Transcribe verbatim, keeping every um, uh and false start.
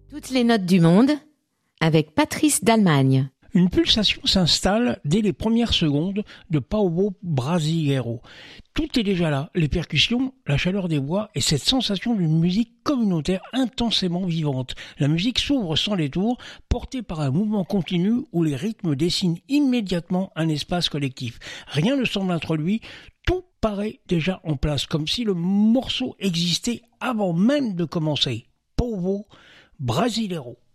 Toutes les notes du monde avec Patrice d'Allemagne. Une pulsation s'installe dès les premières secondes de Paulo Brasileiro. Tout est déjà là, les percussions, la chaleur des voix et cette sensation d'une musique communautaire intensément vivante. La musique s'ouvre sans détour, portée par un mouvement continu où les rythmes dessinent immédiatement un espace collectif. Rien ne semble introduit, tout paraît déjà en place, comme si le morceau existait avant même de commencer. Paulo Brasileiro.